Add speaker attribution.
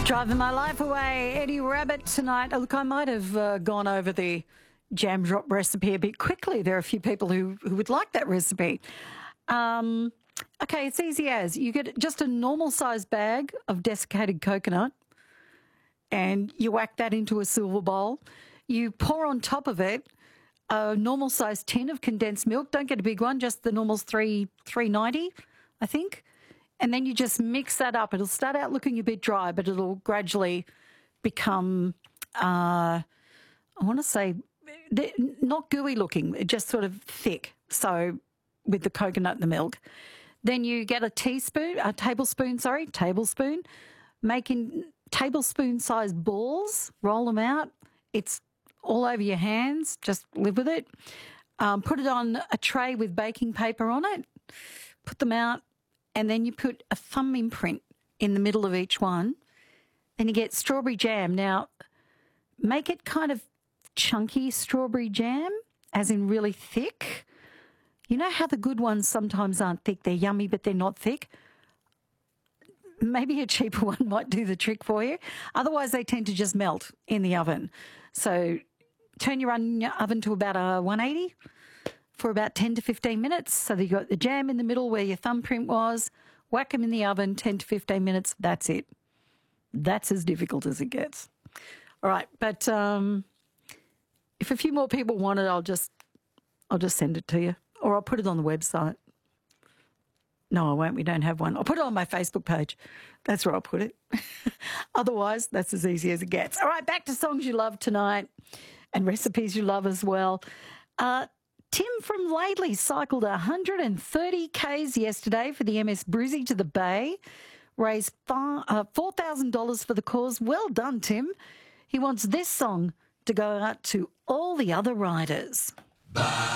Speaker 1: Driving my life away, Eddie Rabbit tonight. Look, I might have gone over the jam drop recipe a bit quickly. There are a few people who would like that recipe. Okay, it's easy as. You get just a normal sized bag of desiccated coconut and you whack that into a silver bowl. You pour on top of it a normal sized tin of condensed milk. Don't get a big one, just the normal's $3.90, I think. And then you just mix that up. It'll start out looking a bit dry, but it'll gradually become, I want to say, not gooey looking, just sort of thick. So with the coconut and the milk. Then you get a tablespoon, making tablespoon-sized balls, roll them out. It's all over your hands. Just live with it. Put it on a tray with baking paper on it. Put them out. And then you put a thumb imprint in the middle of each one. Then you get strawberry jam. Now, make it kind of chunky strawberry jam, as in really thick. You know how the good ones sometimes aren't thick? They're yummy, but they're not thick. Maybe a cheaper one might do the trick for you. Otherwise, they tend to just melt in the oven. So turn your oven to about 180 for about 10 to 15 minutes. So that you've got the jam in the middle where your thumbprint was. Whack them in the oven, 10 to 15 minutes. That's it. That's as difficult as it gets. All right, but if a few more people want it, I'll just send it to you. Or I'll put it on the website. No, I won't. We don't have one. I'll put it on my Facebook page. That's where I'll put it. Otherwise, that's as easy as it gets. All right, back to songs you love tonight and recipes you love as well. Tim from Laidley cycled 130 Ks yesterday for the MS Brizzy to the Bay. Raised $4,000 for the cause. Well done, Tim. He wants this song to go out to all the other riders. Bye.